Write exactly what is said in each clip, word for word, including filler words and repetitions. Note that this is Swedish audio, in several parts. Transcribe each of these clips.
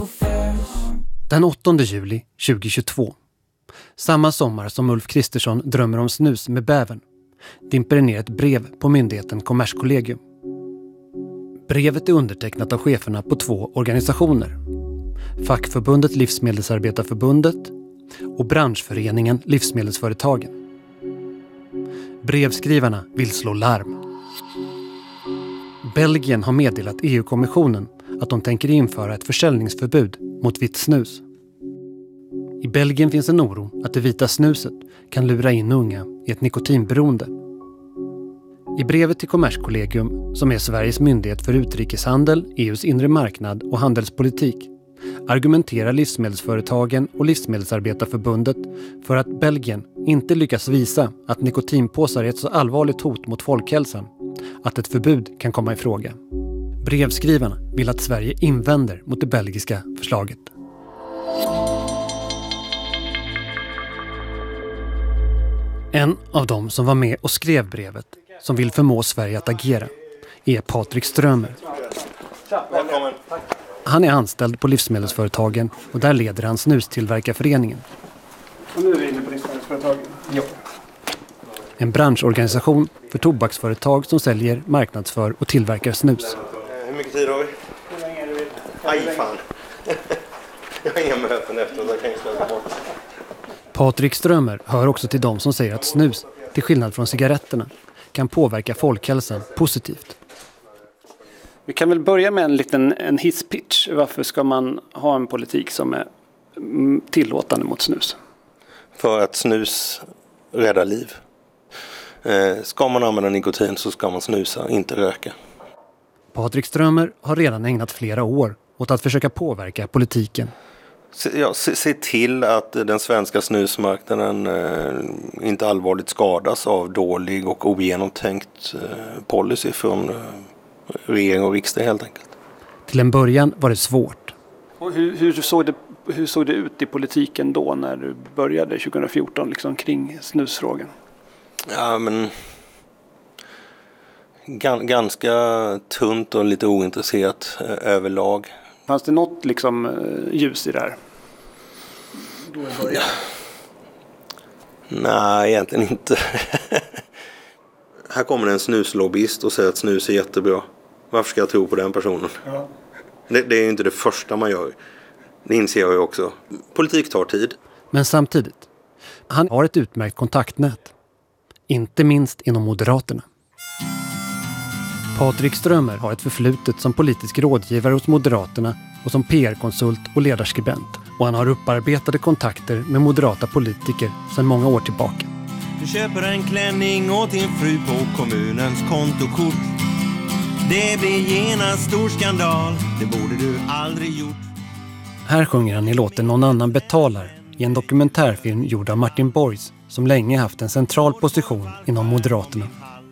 Den åttonde juli tjugohundratjugotvå, samma sommar som Ulf Kristersson drömmer om snus med bävern, dimper det ner ett brev på myndigheten Kommerskollegium. Brevet är undertecknat av cheferna på två organisationer. Fackförbundet Livsmedelsarbetarförbundet och branschföreningen Livsmedelsföretagen. Brevskrivarna vill slå larm. Belgien har meddelat E U-kommissionen att de tänker införa ett försäljningsförbud mot vitt snus. I Belgien finns en oro att det vita snuset kan lura in unga i ett nikotinberoende. I brevet till Kommerskollegium, som är Sveriges myndighet för utrikeshandel, E U:s inre marknad och handelspolitik, argumenterar livsmedelsföretagen och Livsmedelsarbetarförbundet för att Belgien inte lyckas visa att nikotinpåsar är ett så allvarligt hot mot folkhälsan att ett förbud kan komma i fråga. Brevskrivarna vill att Sverige invänder mot det belgiska förslaget. En av dem som var med och skrev brevet, som vill förmå Sverige att agera, är Patrik Strömer. Välkommen. Han är anställd på Livsmedelsföretagen och där leder han snustillverkarföreningen. Och nu är vi inne på Livsmedelsföretagen. Ja. En branschorganisation för tobaksföretag som säljer, marknadsför och tillverkar snus. Hur mycket tid har vi? Hur länge är det vi? Aj fan. Jag har inga möten efter så jag kan inte slösa bort. Patrik Strömer hör också till dem som säger att snus, till skillnad från cigaretterna, kan påverka folkhälsan positivt. Vi kan väl börja med en liten en hisspitch. Varför ska man ha en politik som är tillåtande mot snus? För att snus räddar liv. Eh, ska man använda nikotin så ska man snusa, inte röka. Patrik Strömer har redan ägnat flera år åt att försöka påverka politiken. Se, ja, se, se till att den svenska snusmarknaden eh, inte allvarligt skadas av dålig och ogenomtänkt eh, policy från eh, regering och riksdag helt enkelt. Till en början var det svårt. Och hur, hur, såg det, hur såg det ut i politiken då när du började tjugohundrafjorton liksom, kring snusfrågan? Ja, men gan, ganska tunt och lite ointresserat eh, överlag. Fanns det något liksom, ljus i det här? Då i början? Nej, egentligen inte. Här kommer en snuslobbyist och säger att snus är jättebra. Varför ska jag tro på den personen? Ja. Det, det är ju inte det första man gör. Det inser jag ju också. Politik tar tid. Men samtidigt, han har ett utmärkt kontaktnät. Inte minst inom Moderaterna. Patrik Strömer har ett förflutet som politisk rådgivare hos Moderaterna och som P R-konsult och ledarskribent. Och han har upparbetade kontakter med moderata politiker sedan många år tillbaka. Du köper en klänning åt din fru på kommunens kontokort. Det blir genast stor skandal, det borde du aldrig gjort. Här sjunger han i låten Någon annan betalar i en dokumentärfilm gjord av Martin Borgs som länge haft en central position inom Moderaterna.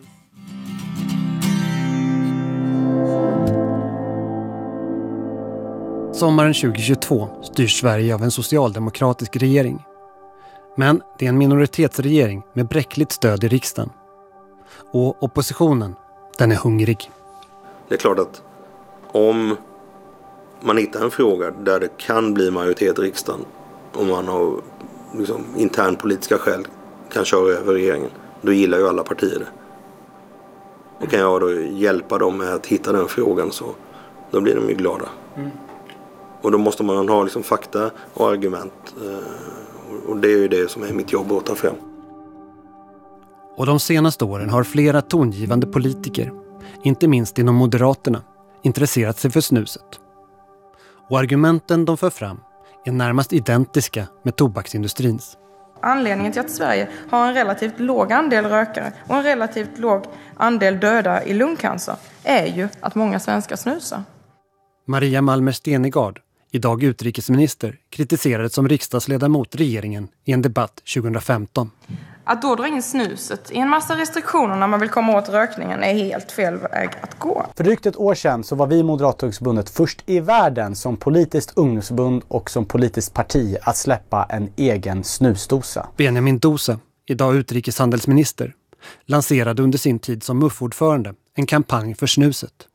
Sommaren tjugohundratjugotvå styrs Sverige av en socialdemokratisk regering. Men det är en minoritetsregering med bräckligt stöd i riksdagen. Och oppositionen, den är hungrig. Det är klart att om man hittar en fråga där det kan bli majoritet i riksdagen, om man har liksom, internpolitiska skäl kan köra över regeringen, då gillar ju alla partier det. Och kan jag då hjälpa dem med att hitta den frågan, så då blir de ju glada. Mm. Och då måste man ha liksom fakta och argument. Och det är ju det som är mitt jobb att ta fram. Och de senaste åren har flera tongivande politiker, inte minst inom Moderaterna, intresserat sig för snuset. Och argumenten de för fram är närmast identiska med tobaksindustrins. Anledningen till att Sverige har en relativt låg andel rökare och en relativt låg andel döda i lungcancer är ju att många svenskar snusar. Maria Malmer Stenegard, idag utrikesminister, kritiserade som riksdagsledamot regeringen i en debatt tjugohundrafemton. Att då dra in snuset i en massa restriktioner när man vill komma åt rökningen är helt fel väg att gå. För drygt ett år sedan så var vi Moderatförbundet först i världen som politiskt ungdomsförbund och som politiskt parti att släppa en egen snusdosa. Benjamin Dosa, idag utrikeshandelsminister, lanserade under sin tid som M U F-ordförande en kampanj för snuset.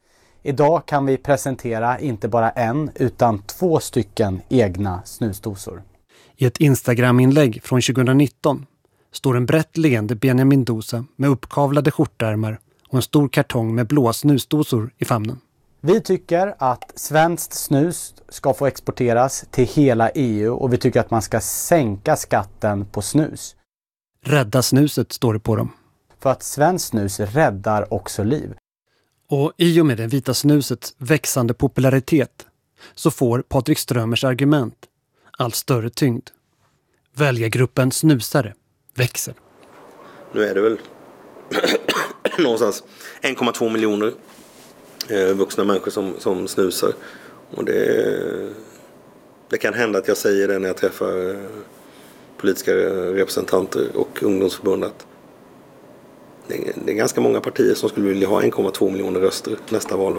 Idag kan vi presentera inte bara en utan två stycken egna snusdosor. I ett Instagram-inlägg från tjugonitton står en brett leende Benjamin Dosa med uppkavlade skjortärmar och en stor kartong med blåa snusdosor i famnen. Vi tycker att svenskt snus ska få exporteras till hela E U och vi tycker att man ska sänka skatten på snus. Rädda snuset står det på dem. För att svenskt snus räddar också liv. Och i och med det vita snusets växande popularitet så får Patrik Strömers argument allt större tyngd. Väljargruppen snusare växer. Nu är det väl någonstans en komma två miljoner eh, vuxna människor som, som snusar. Och det, det kan hända att jag säger det när jag träffar eh, politiska representanter och ungdomsförbund att det, det är ganska många partier som skulle vilja ha en komma två miljoner röster nästa val. Va?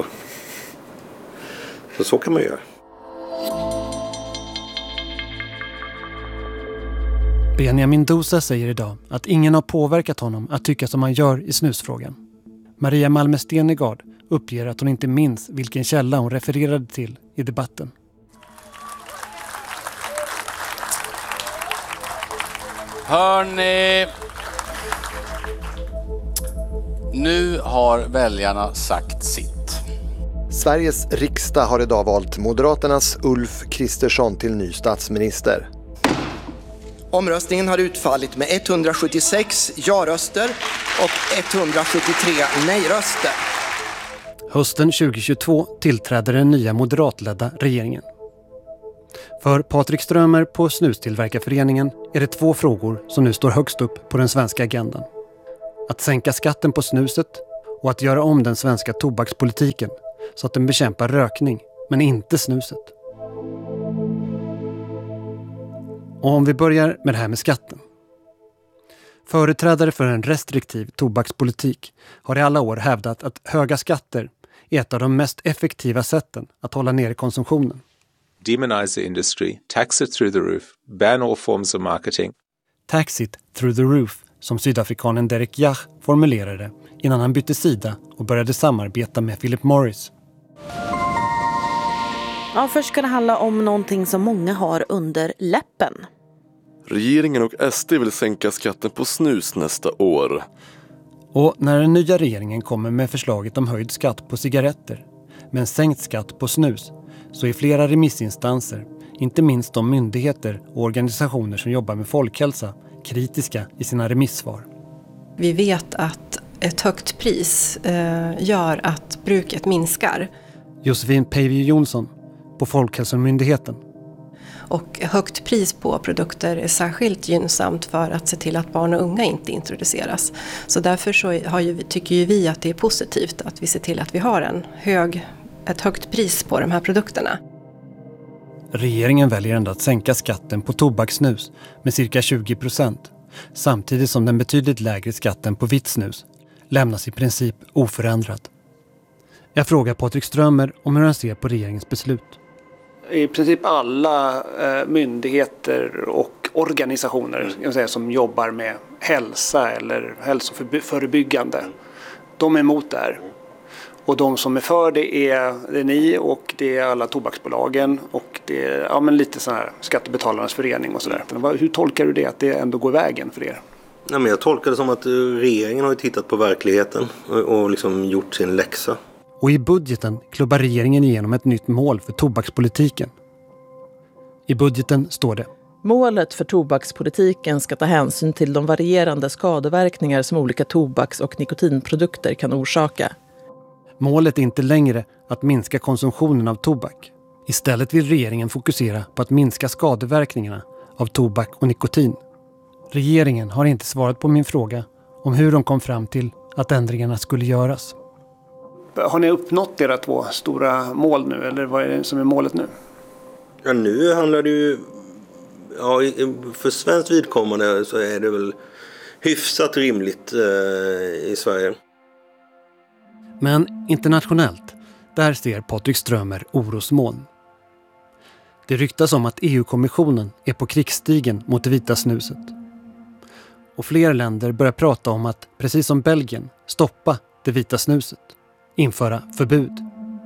Så så kan man göra. Benjamin Dosa säger idag att ingen har påverkat honom att tycka som han gör i snusfrågan. Maria Malmö Stenegard uppger att hon inte minns vilken källa hon refererade till i debatten. Hörrni, nu har väljarna sagt sitt. Sveriges riksdag har idag valt Moderaternas Ulf Kristersson till ny statsminister. Omröstningen har utfallit med etthundrasjuttiosex ja-röster och etthundrasjuttiotre nej-röster. Hösten tjugohundratjugotvå tillträdde den nya moderatledda regeringen. För Patrik Strömer på Snustillverkarföreningen är det två frågor som nu står högst upp på den svenska agendan. Att sänka skatten på snuset och att göra om den svenska tobakspolitiken så att den bekämpar rökning, men inte snuset. Och om vi börjar med det här med skatten. Företrädare för en restriktiv tobakspolitik har i alla år hävdat att höga skatter är ett av de mest effektiva sätten att hålla nere konsumtionen. Demonize the industry, tax it through the roof, ban all forms of marketing. Tax it through the roof, som sydafrikanen Derek Jach formulerade innan han bytte sida och började samarbeta med Philip Morris. Ja, först ska det handla om någonting som många har under läppen. Regeringen och S D vill sänka skatten på snus nästa år. Och när den nya regeringen kommer med förslaget om höjd skatt på cigaretter, men sänkt skatt på snus, så är flera remissinstanser, inte minst de myndigheter och organisationer som jobbar med folkhälsa, kritiska i sina remissvar. Vi vet att ett högt pris eh, gör att bruket minskar. Josefin Päivi Jonsson på Folkhälsomyndigheten. Och högt pris på produkter är särskilt gynnsamt för att se till att barn och unga inte introduceras. Så därför så har ju, tycker ju vi att det är positivt att vi ser till att vi har en hög, ett högt pris på de här produkterna. Regeringen väljer ändå att sänka skatten på tobakssnus med cirka tjugo procent, samtidigt som den betydligt lägre skatten på vitt snus lämnas i princip oförändrat. Jag frågar Patrik Strömer om hur han ser på regeringens beslut. I princip alla eh, myndigheter och organisationer jag säga, som jobbar med hälsa eller hälsoförebyggande, de är emot det här. Och de som är för det är, det är ni och det är alla tobaksbolagen och det är ja, men lite sån här skattebetalarnas förening och sådär. Hur tolkar du det att det ändå går vägen för er? Nej, men jag tolkar det som att regeringen har tittat på verkligheten och, och liksom gjort sin läxa. Och i budgeten klubbar regeringen igenom ett nytt mål för tobakspolitiken. I budgeten står det: Målet för tobakspolitiken ska ta hänsyn till de varierande skadeverkningar som olika tobaks- och nikotinprodukter kan orsaka. Målet är inte längre att minska konsumtionen av tobak. Istället vill regeringen fokusera på att minska skadeverkningarna av tobak och nikotin. Regeringen har inte svarat på min fråga om hur de kom fram till att ändringarna skulle göras. Har ni uppnått era två stora mål nu, eller vad är det som är målet nu? Ja, nu handlar det ju, ja, för svenskt vidkommande så är det väl hyfsat rimligt eh, i Sverige. Men internationellt, där ser Patrik Strömer orosmoln. Det ryktas om att E U-kommissionen är på krigsstigen mot det vita snuset. Och fler länder börjar prata om att, precis som Belgien, stoppa det vita snuset. Införa förbud.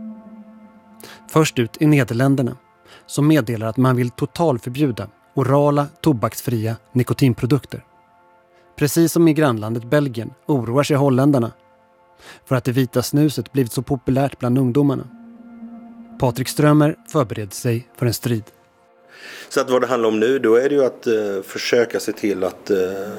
Först ut i Nederländerna, som meddelar att man vill totalförbjuda orala tobaksfria nikotinprodukter. Precis som i grannlandet Belgien oroar sig holländarna för att det vita snuset blivit så populärt bland ungdomarna. Patrik Strömer förbereder sig för en strid. Så att vad det handlar om nu, då är det ju att eh, försöka se till att eh,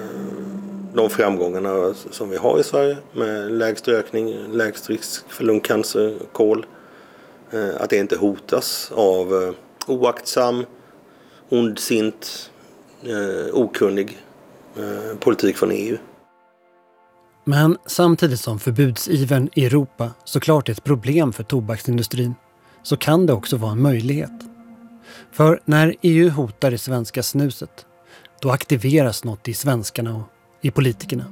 de framgångarna som vi har i Sverige med lägst rökning, lägst risk för lungcancer, kol, eh, att det inte hotas av eh, oaktsam, ondsint, eh, okunnig eh, politik från E U. Men samtidigt som förbudsivern i Europa såklart är ett problem för tobaksindustrin, så kan det också vara en möjlighet. För när E U hotar det svenska snuset, då aktiveras något i svenskarna och i politikerna.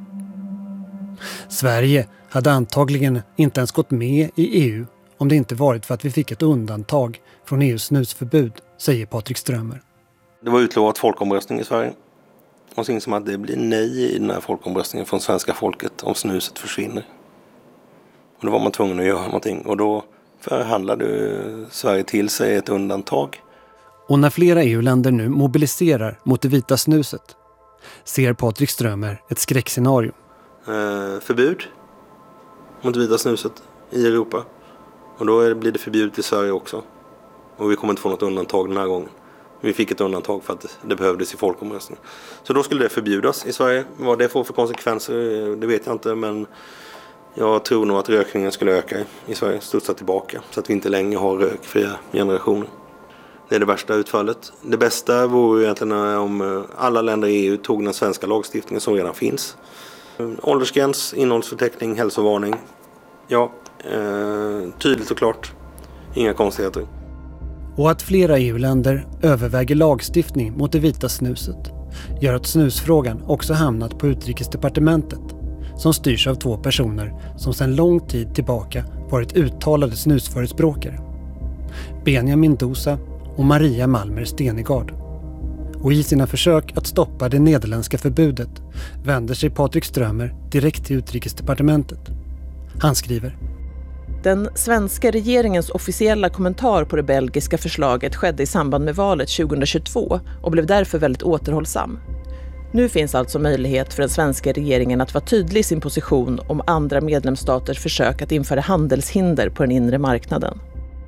Sverige hade antagligen inte ens gått med i E U om det inte varit för att vi fick ett undantag från E U:s snusförbud, säger Patrik Strömer. Det var utlovat folkomröstning i Sverige. Och så insåg man att det blir nej i den här folkomröstningen från svenska folket om snuset försvinner. Och då var man tvungen att göra någonting. Och då förhandlade Sverige till sig ett undantag. Och när flera E U-länder nu mobiliserar mot det vita snuset ser Patrik Strömer ett skräckscenario. Eh, förbud mot det vita snuset i Europa. Och då är det, blir det förbjudet i Sverige också. Och vi kommer inte få något undantag den här gången. Vi fick ett undantag för att det behövdes i folkomröstningen. Så då skulle det förbjudas i Sverige. Vad det får för konsekvenser, det vet jag inte. Men jag tror nog att rökningen skulle öka i Sverige, studsa tillbaka. Så att vi inte längre har rökfria generationer. Det är det värsta utfallet. Det bästa vore egentligen om alla länder i E U tog den svenska lagstiftningen som redan finns. Åldersgräns, innehållsförteckning, hälsovarning. Ja, eh, tydligt och klart. Inga konstigheter. Och att flera E U-länder överväger lagstiftning mot det vita snuset gör att snusfrågan också hamnat på Utrikesdepartementet, som styrs av två personer som sedan lång tid tillbaka varit uttalade snusförespråkare. Benjamin Dosa och Maria Malmer Stenegard. Och i sina försök att stoppa det nederländska förbudet vänder sig Patrik Strömer direkt till Utrikesdepartementet. Han skriver: Den svenska regeringens officiella kommentar på det belgiska förslaget skedde i samband med valet tjugohundratjugotvå och blev därför väldigt återhållsam. Nu finns alltså möjlighet för den svenska regeringen att vara tydlig i sin position om andra medlemsstaters försök att införa handelshinder på den inre marknaden.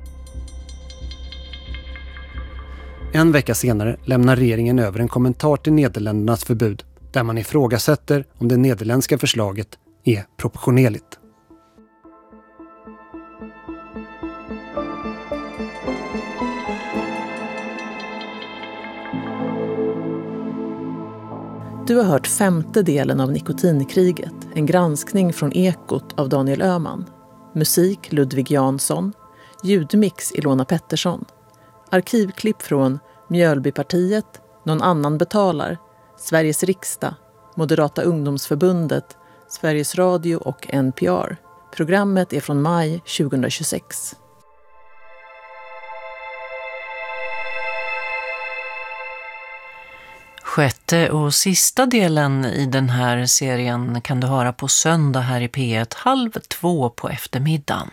En vecka senare lämnar regeringen över en kommentar till Nederländernas förbud där man ifrågasätter om det nederländska förslaget är proportionerligt. Du har hört femte delen av Nikotinkriget, en granskning från Ekot av Daniel Öhman. Musik Ludvig Jansson, ljudmix Ilona Pettersson. Arkivklipp från Mjölbypartiet, Någon annan betalar, Sveriges riksdag, Moderata ungdomsförbundet, Sveriges Radio och N P R. Programmet är från maj tjugohundratjugosex. Sjätte och sista delen i den här serien kan du höra på söndag här i P ett halv två på eftermiddagen.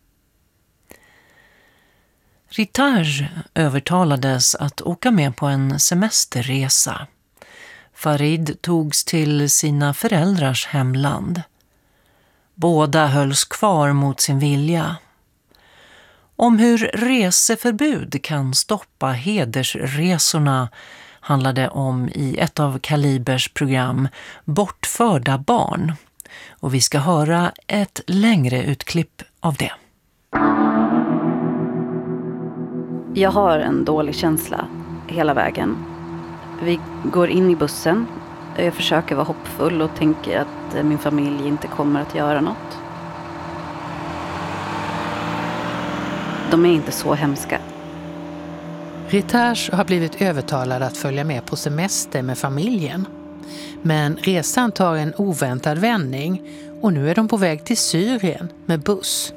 Ritage övertalades att åka med på en semesterresa. Farid togs till sina föräldrars hemland. Båda hölls kvar mot sin vilja. Om hur reseförbud kan stoppa hedersresorna handlade om i ett av Kalibers program Bortförda barn. Och vi ska höra ett längre utklipp av det. Jag har en dålig känsla hela vägen. Vi går in i bussen. Jag försöker vara hoppfull och tänker att min familj inte kommer att göra något. De är inte så hemska. Ritage har blivit övertalad att följa med på semester med familjen. Men resan tar en oväntad vändning och nu är de på väg till Syrien med buss.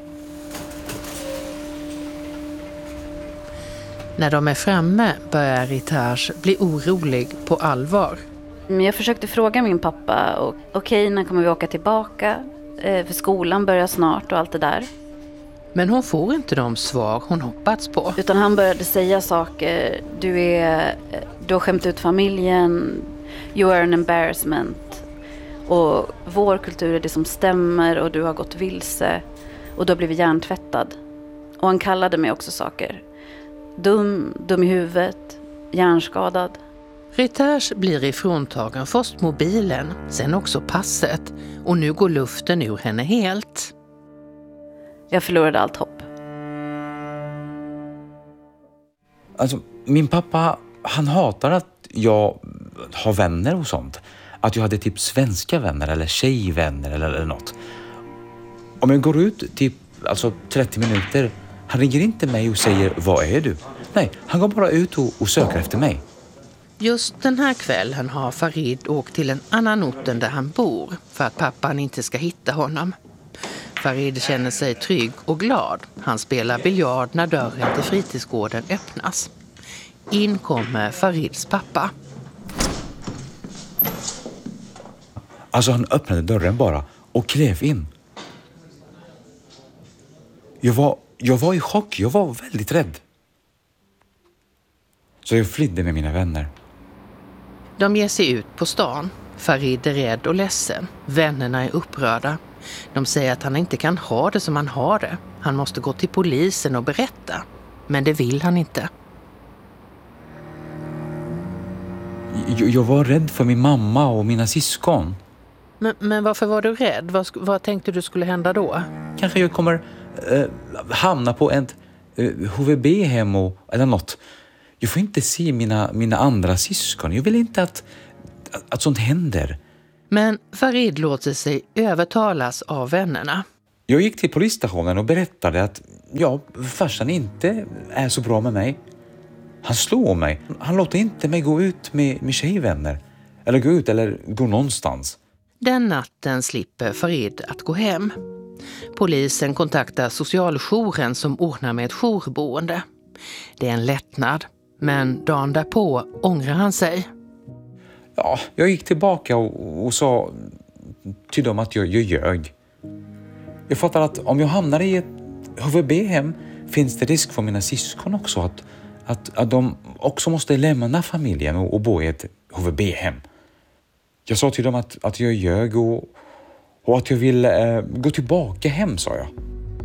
När de är framme börjar Ritage bli orolig på allvar. Jag försökte fråga min pappa, okej, okay, när kommer vi åka tillbaka? För skolan börjar snart och allt det där. Men hon får inte de svar hon hoppats på. Utan han började säga saker. Du, är, du har skämt ut familjen. You are an embarrassment. Och vår kultur är det som stämmer och du har gått vilse. Och du har blivit hjärntvättad. Och han kallade mig också saker. Dum, dum i huvudet, hjärnskadad. Ritage blir ifråntagen först mobilen, sen också passet. Och nu går luften ur henne helt. Jag förlorade allt hopp. Alltså, min pappa, han hatar att jag har vänner och sånt. Att jag hade typ svenska vänner eller tjejvänner eller, eller något. Om jag går ut typ alltså trettio minuter, han ringer inte mig och säger vad är du? Nej, han går bara ut och, och söker efter mig. Just den här kvällen har Farid åkt till en annan ort än där han bor för att pappan inte ska hitta honom. Farid känner sig trygg och glad. Han spelar biljard när dörren till fritidsgården öppnas. In kommer Farids pappa. Alltså han öppnade dörren bara och klev in. Jag var, jag var i chock, jag var väldigt rädd. Så jag flydde med mina vänner. De ger sig ut på stan. Farid är rädd och ledsen. Vännerna är upprörda. De säger att han inte kan ha det som han har det. Han måste gå till polisen och berätta. Men det vill han inte. Jag, jag var rädd för min mamma och mina syskon. Men, men varför var du rädd? Vad, vad tänkte du skulle hända då? Kanske jag kommer eh, hamna på ett eh, H V B-hem och, eller något. Jag får inte se mina, mina andra syskon. Jag vill inte att, att, att sånt händer. Men Farid låter sig övertalas av vännerna. Jag gick till polisstationen och berättade att ja, farsan inte är så bra med mig. Han slår mig. Han låter inte mig gå ut med, med tjejvänner. Eller gå ut eller gå någonstans. Den natten slipper Farid att gå hem. Polisen kontaktar socialjouren som ordnar med ett jourboende. Det är en lättnad. Men dagen därpå ångrar han sig. Ja, jag gick tillbaka och, och sa till dem att jag, jag ljög. Jag fattar att om jag hamnar i ett H V B-hem finns det risk för mina syskon också. Att, att, att de också måste lämna familjen och, och bo i ett H V B-hem. Jag sa till dem att, att jag ljög och, och att jag vill eh, gå tillbaka hem, sa jag.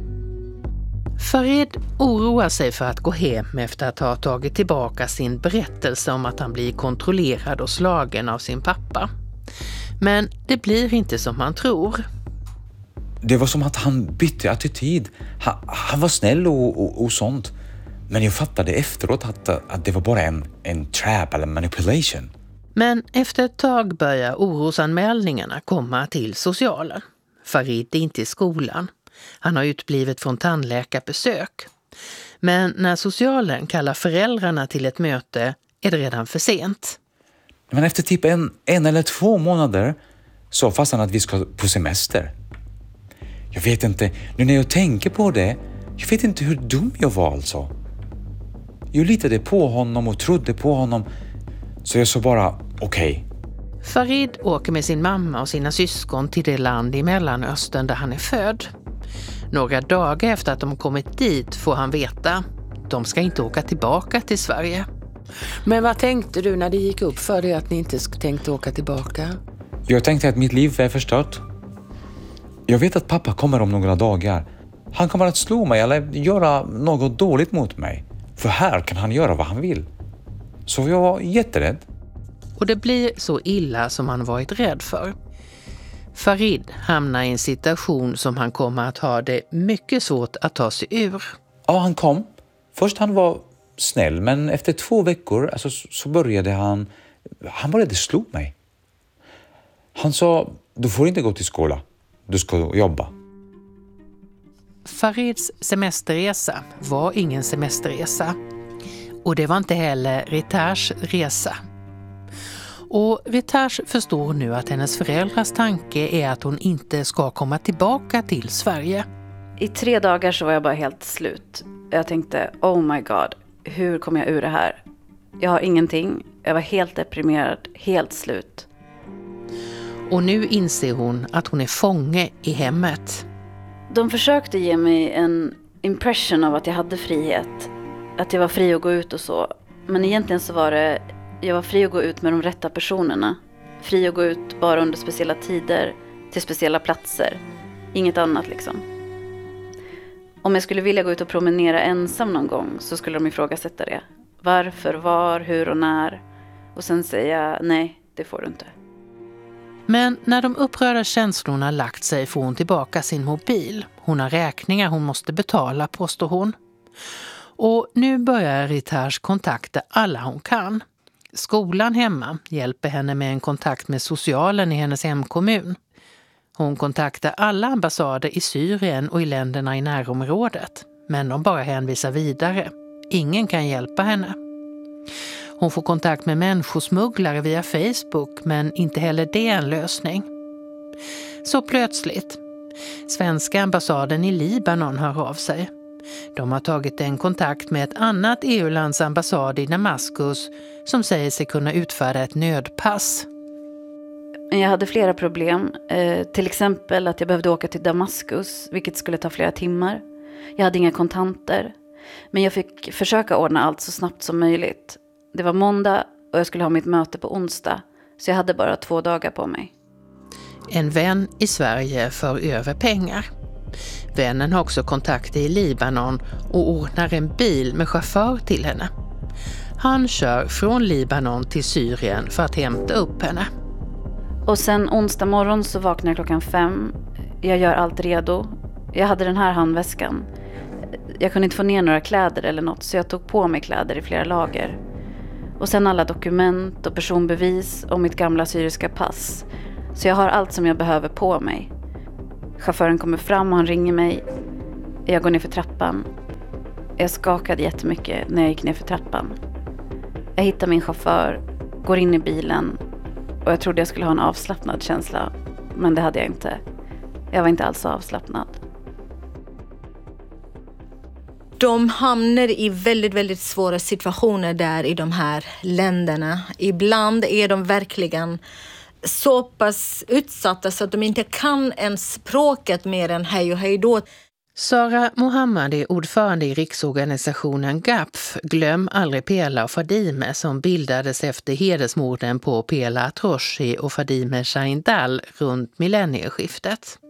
Farid oroar sig för att gå hem efter att ha tagit tillbaka sin berättelse om att han blir kontrollerad och slagen av sin pappa. Men det blir inte som han tror. Det var som att han bytte attityd. Han, han var snäll och, och, och sånt. Men jag fattade efteråt att, att det var bara en, en trap eller manipulation. Men efter ett tag börjar orosanmälningarna komma till socialen. Farid är inte i skolan. Han har utblivit från tandläkarbesök. Men när socialen kallar föräldrarna till ett möte är det redan för sent. Men efter typ en, en eller två månader sa farsan att vi ska på semester. Jag vet inte, nu när jag tänker på det, jag vet inte hur dum jag var alltså. Jag litade på honom och trodde på honom. Så jag sa bara, okej. Okay. Farid åker med sin mamma och sina syskon till det land i Mellanöstern där han är född. Några dagar efter att de kommit dit får han veta. De ska inte åka tillbaka till Sverige. Men vad tänkte du när det gick upp för dig att ni inte tänkte åka tillbaka? Jag tänkte att mitt liv är förstört. Jag vet att pappa kommer om några dagar. Han kommer att slå mig eller göra något dåligt mot mig. För här kan han göra vad han vill. Så jag var jätterädd. Och det blir så illa som han varit rädd för. Farid hamnar i en situation som han kommer att ha det mycket svårt att ta sig ur. Ja, han kom. Först han var snäll, men efter två veckor alltså, så började han... Han började slå mig. Han sa, du får inte gå till skolan. Du ska jobba. Farids semesterresa var ingen semesterresa. Och det var inte heller Ritage resa. Och Ritage förstår nu att hennes föräldrars tanke är att hon inte ska komma tillbaka till Sverige. I tre dagar så var jag bara helt slut. Jag tänkte, oh my god, hur kommer jag ur det här? Jag har ingenting. Jag var helt deprimerad, helt slut. Och nu inser hon att hon är fånge i hemmet. De försökte ge mig en impression av att jag hade frihet. Att jag var fri att gå ut och så. Men egentligen så var det, jag var fri att gå ut med de rätta personerna. Fri att gå ut bara under speciella tider, till speciella platser. Inget annat liksom. Om jag skulle vilja gå ut och promenera ensam någon gång så skulle de ifrågasätta det. Varför, var, hur och när. Och sen säga nej, det får du inte. Men när de upprörda känslorna lagt sig får hon tillbaka sin mobil. Hon har räkningar hon måste betala, påstår hon. Och nu börjar Ritage kontakta alla hon kan. Skolan hemma hjälper henne med en kontakt med socialen i hennes hemkommun. Hon kontaktar alla ambassader i Syrien och i länderna i närområdet. Men de bara hänvisar vidare. Ingen kan hjälpa henne. Hon får kontakt med människosmugglare via Facebook, men inte heller det är en lösning. Så plötsligt. Svenska ambassaden i Libanon hör av sig. De har tagit en kontakt med ett annat E U-lands ambassad i Damaskus som säger sig kunna utfärda ett nödpass. Jag hade flera problem. Eh, till exempel att jag behövde åka till Damaskus, vilket skulle ta flera timmar. Jag hade inga kontanter. Men jag fick försöka ordna allt så snabbt som möjligt. Det var måndag och jag skulle ha mitt möte på onsdag. Så jag hade bara två dagar på mig. En vän i Sverige för över pengar. Vännen har också kontakter i Libanon och ordnar en bil med chaufför till henne. Han kör från Libanon till Syrien för att hämta upp henne. Och sen onsdag morgon så vaknar jag klockan fem. Jag gör allt redo. Jag hade den här handväskan. Jag kunde inte få ner några kläder eller något, så jag tog på mig kläder i flera lager. Och sen alla dokument och personbevis och mitt gamla syriska pass. Så jag har allt som jag behöver på mig. Chauffören kommer fram och han ringer mig. Jag går ner för trappan. Jag skakade jättemycket när jag gick ner för trappan. Jag hittar min chaufför, går in i bilen och jag trodde jag skulle ha en avslappnad känsla. Men det hade jag inte. Jag var inte alls avslappnad. De hamnar i väldigt, väldigt svåra situationer där i de här länderna. Ibland är de verkligen så pass utsatta så att de inte kan ens språket mer än hej och hej då. Sara Mohammad är ordförande i riksorganisationen G A P F, Glöm aldrig Pela och Fadime, som bildades efter hedersmorden på Pela Atroshi och Fadime Shahindal runt millennieskiftet.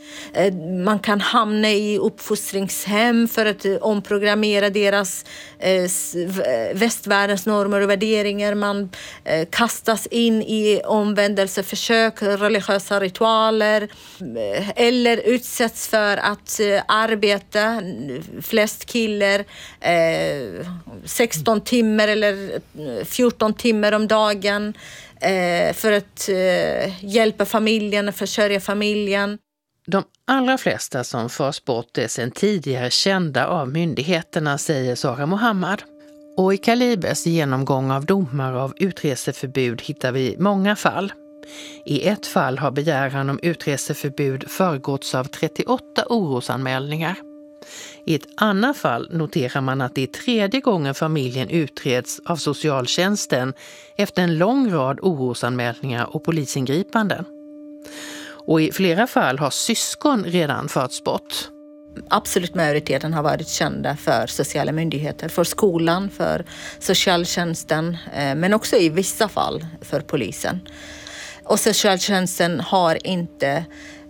Man kan hamna i uppfostringshem för att omprogrammera deras eh, västvärldens normer och värderingar. Man eh, kastas in i omvändelseförsök, religiösa ritualer eh, eller utsätts för att eh, arbeta, flest killar, eh, sexton timmar eller fjorton timmar om dagen eh, för att eh, hjälpa familjen, försörja familjen. De allra flesta som förs bort är sedan tidigare kända av myndigheterna, säger Sara Mohammad. Och i Kalibes genomgång av domar av utreseförbud hittar vi många fall. I ett fall har begäran om utreseförbud föregåtts av trettioåtta orosanmälningar. I ett annat fall noterar man att det är tredje gången familjen utreds av socialtjänsten efter en lång rad orosanmälningar och polisingripanden. Och i flera fall har syskon redan förts bort. Absolut majoriteten har varit kända för sociala myndigheter, för skolan, för socialtjänsten, men också i vissa fall för polisen. Och socialtjänsten har inte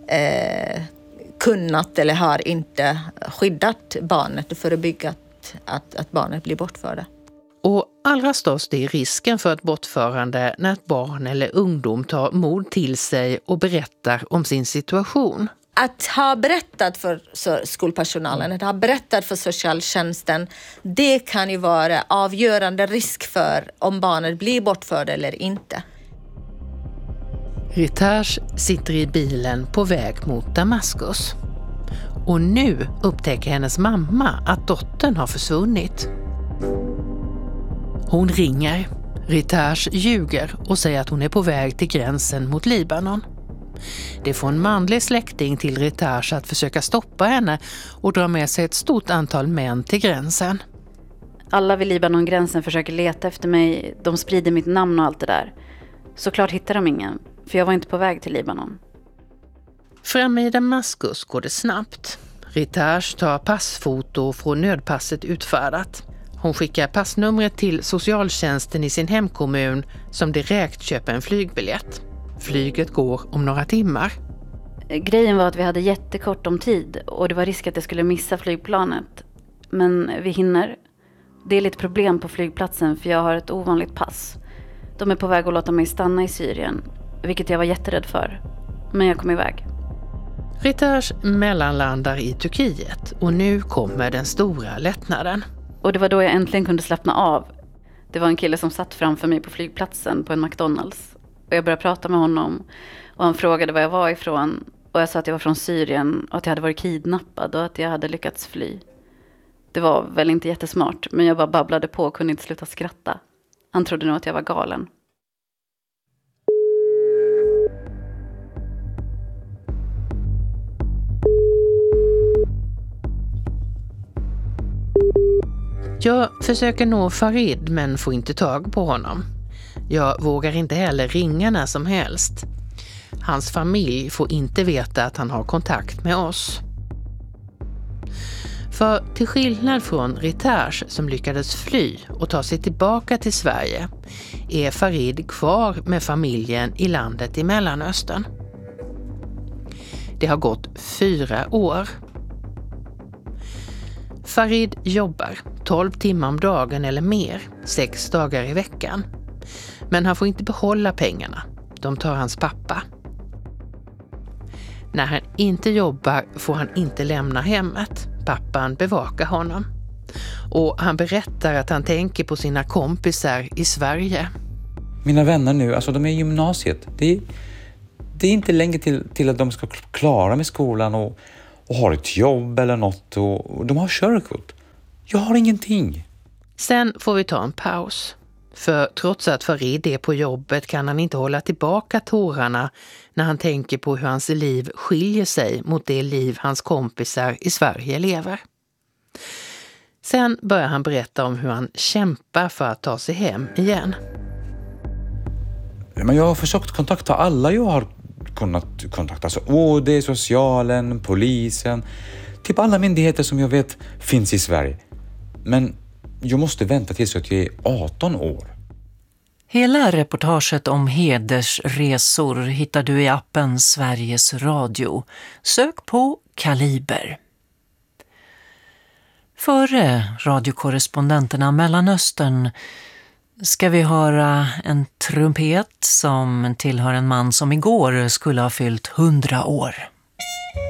eh, kunnat eller har inte skyddat barnet och förebyggt att, att barnet blir bortförda. Och allra störst är risken för ett bortförande när ett barn eller ungdom tar mod till sig och berättar om sin situation. Att ha berättat för skolpersonalen, att ha berättat för socialtjänsten, det kan ju vara avgörande risk för om barnet blir bortförd eller inte. Ritage sitter i bilen på väg mot Damaskus. Och nu upptäcker hennes mamma att dottern har försvunnit. Hon ringer. Ritage ljuger och säger att hon är på väg till gränsen mot Libanon. Det får en manlig släkting till Ritage att försöka stoppa henne och dra med sig ett stort antal män till gränsen. Alla vid Libanon-gränsen försöker leta efter mig. De sprider mitt namn och allt det där. Såklart hittar de ingen, för jag var inte på väg till Libanon. Framme i Damaskus går det snabbt. Ritage tar passfoto från nödpasset utfärdat. Hon skickar passnumret till socialtjänsten i sin hemkommun som direkt köper en flygbiljett. Flyget går om några timmar. Grejen var att vi hade jättekort om tid och det var risk att jag skulle missa flygplanet. Men vi hinner. Det är lite problem på flygplatsen för jag har ett ovanligt pass. De är på väg att låta mig stanna i Syrien, vilket jag var jätterädd för. Men jag kom iväg. Ritage mellanlandar i Turkiet och nu kommer den stora lättnaden. Och det var då jag äntligen kunde slappna av. Det var en kille som satt framför mig på flygplatsen på en McDonalds. Och jag började prata med honom och han frågade var jag var ifrån. Och jag sa att jag var från Syrien och att jag hade varit kidnappad och att jag hade lyckats fly. Det var väl inte jättesmart, men jag bara babblade på och kunde inte sluta skratta. Han trodde nog att jag var galen. Jag försöker nå Farid men får inte tag på honom. Jag vågar inte heller ringa när som helst. Hans familj får inte veta att han har kontakt med oss. För till skillnad från Ritage som lyckades fly och ta sig tillbaka till Sverige är Farid kvar med familjen i landet i Mellanöstern. Det har gått fyra år. Farid jobbar tolv timmar om dagen eller mer, sex dagar i veckan. Men han får inte behålla pengarna. De tar hans pappa. När han inte jobbar får han inte lämna hemmet. Pappan bevakar honom. Och han berättar att han tänker på sina kompisar i Sverige. Mina vänner nu, alltså de är i gymnasiet. Det är, det är inte länge till, till att de ska klara med skolan och, och har ett jobb eller något. Och, och de har körkort. Jag har ingenting. Sen får vi ta en paus. För trots att Farid är på jobbet kan han inte hålla tillbaka tårarna när han tänker på hur hans liv skiljer sig mot det liv hans kompisar i Sverige lever. Sen börjar han berätta om hur han kämpar för att ta sig hem igen. Men jag har försökt kontakta alla jag har kunnat kontakta. Alltså, oh, det är socialen, polisen, typ alla myndigheter som jag vet finns i Sverige. Men jag måste vänta tills jag är arton år. Hela reportaget om hedersresor hittar du i appen Sveriges Radio. Sök på Kaliber. Före radiokorrespondenterna Mellanöstern ska vi höra en trumpet som tillhör en man som igår skulle ha fyllt hundra år.